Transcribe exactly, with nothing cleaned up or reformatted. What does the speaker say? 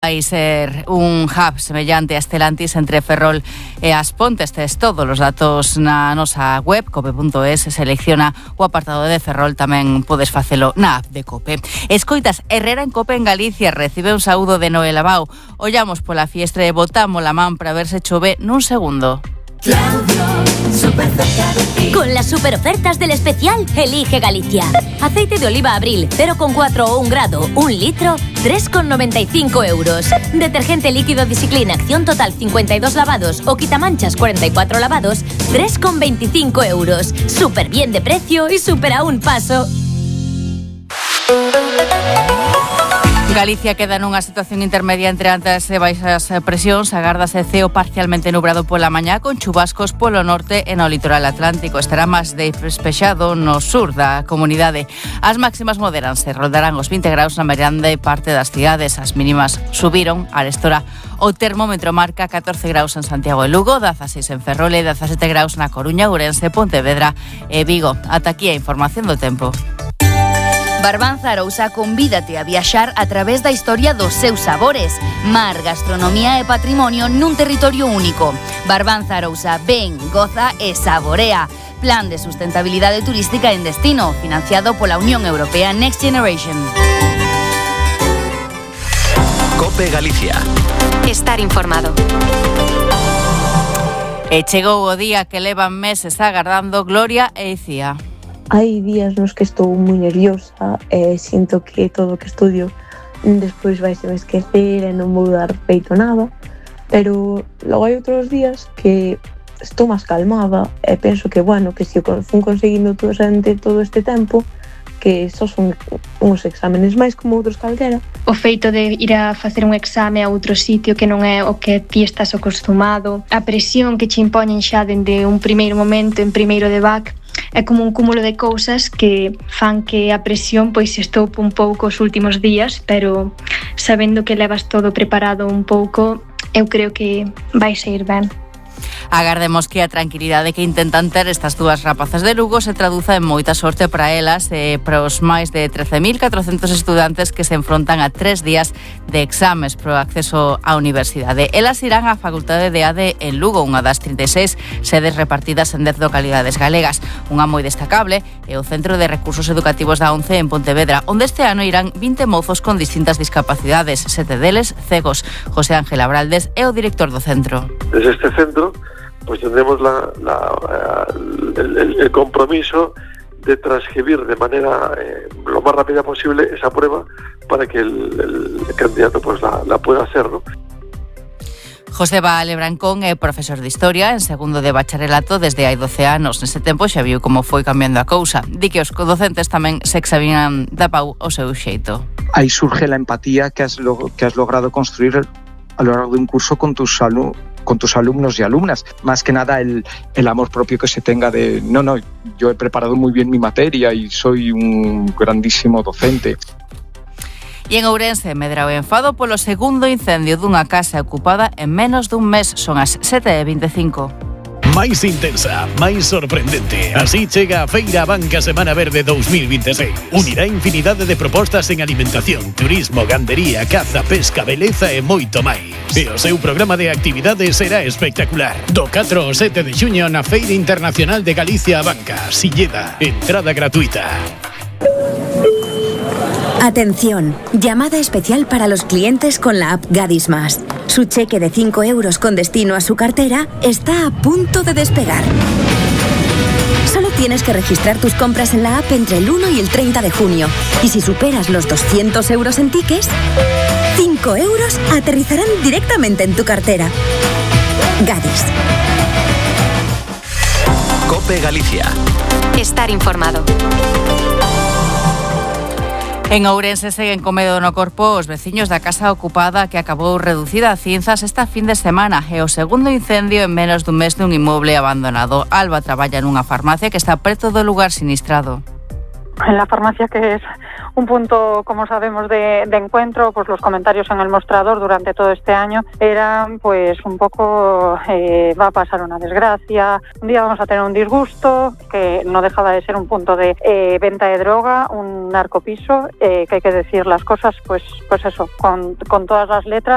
Vai ser un hub semellante a Stellantis entre Ferrol e As Pontes. Tes todos os datos na nosa web, cope punto es, selecciona o apartado de Ferrol, tamén podes facelo na app de Cope. Escoitas, Herrera en Cope en Galicia recibe un saúdo de Noel Abao. Ollamos pola fiestra e botamos la man para ver se chove nun segundo. Claudio, super cerca de ti. Con las super ofertas del especial Elige Galicia. Aceite de oliva Abril cero coma cuatro o un grado, un litro, tres coma noventa y cinco euros. Detergente líquido Discipline Acción Total cincuenta y dos lavados o quitamanchas cuarenta y cuatro lavados, tres coma veinticinco euros. Súper bien de precio y súper a un paso. Galicia queda nunha situación intermedia entre altas e baixas presións. Agárdase ceo parcialmente nubrado pola mañá con chubascos polo norte e no litoral atlántico. Estará máis despexado no sur da comunidade. As máximas moderanse, roldarán os vinte graus na grande parte das cidades. As mínimas subiron. Arestora o termómetro marca catorce graus en Santiago e Lugo, dezaseis en Ferrol e dezasete graus na Coruña, Ourense, Pontevedra e Vigo. Ata aquí a información do tempo. Barbanza Arousa convídate a viaxar a través da historia dos seus sabores. Mar, gastronomía e patrimonio nun territorio único. Barbanza Arousa, ven, goza e saborea. Plan de sustentabilidade turística en destino, financiado pola Unión Europea Next Generation. Cope Galicia. Estar informado. E chegou o día que levan meses agardando Gloria e Icía. Hai días nos que estou moi nerviosa e sinto que todo o que estudio despois vai se me esquecer e non vou dar feito nada, pero logo hai outros días que estou máis calmada e penso que, bueno, que se o fun conseguindo todo, todo este tempo, que só son uns exámenes máis como outros calquera. O feito de ir a facer un exame a outro sitio que non é o que ti estás acostumado, a presión que che impoñen xa dende un primeiro momento en primeiro de B A C, é como un cúmulo de cousas que fan que a presión pois se estope un pouco os últimos días, pero sabendo que levas todo preparado un pouco, eu creo que vai sair ben. Agardemos que a tranquilidade que intentan ter estas dúas rapazas de Lugo se traduza en moita sorte para elas e para os máis de trece mil catrocentos estudantes que se enfrontan a tres días de exames pro acceso á universidade. Elas irán á Facultade de A D en Lugo, unha das trinta e seis sedes repartidas en dez localidades galegas. Unha moi destacable é o Centro de Recursos Educativos da ONCE en Pontevedra, onde este ano irán vinte mozos con distintas discapacidades, sete deles cegos. José Ángel Abraldes é o director do centro. Desde este centro pues tendremos la, la, el, el, el compromiso de transcribir de manera eh, lo más rápida posible esa prueba para que el, el candidato pues la, la pueda hacer, ¿no? José Vale Brancón é profesor de Historia en segundo de bacharelato desde hai doce anos. Nese tempo xa viu como foi cambiando a cousa. Di que os docentes tamén se examinan da pau o seu xeito. Aí surge la empatía que has, lo, que has logrado construir a lo largo de un curso con tus alumnos con tus alumnos y alumnas, más que nada el, el amor propio que se tenga de no, no, yo he preparado muy bien mi materia y soy un grandísimo docente. E en Ourense medra o enfado polo segundo incendio dunha casa ocupada en menos dun mes. Son as sete e vinte e cinco. Máis intensa, máis sorprendente. Así chega a Feira Banca Semana Verde dos mil veintiséis. Unirá infinidade de propostas en alimentación, turismo, gandería, caza, pesca, beleza e moito máis. E o seu programa de actividades será espectacular. Do catro ao sete de xuño na Feira Internacional de Galicia Banca, Silleda. Entrada gratuita. Atención, llamada especial para los clientes con la app Gadis Más. Su cheque de cinco euros con destino a su cartera está a punto de despegar. Solo tienes que registrar tus compras en la app entre el uno y el treinta de junio. Y si superas los doscientos euros en tickets, cinco euros aterrizarán directamente en tu cartera. Gadis. Cope Galicia. Estar informado. En Ourense seguen co medo no corpo os veciños da casa ocupada que acabou reducida a cinzas esta fin de semana e o segundo incendio en menos dun mes dun inmoble abandonado. Alba traballa nunha farmacia que está preto do lugar sinistrado. En la farmacia, que es un punto, como sabemos, de, de encuentro, pues los comentarios en el mostrador durante todo este año eran pues un poco eh, va a pasar una desgracia, un día vamos a tener un disgusto, que no dejaba de ser un punto de eh, venta de droga, un narcopiso, eh, que hay que decir las cosas pues, pues eso, con, con todas las letras.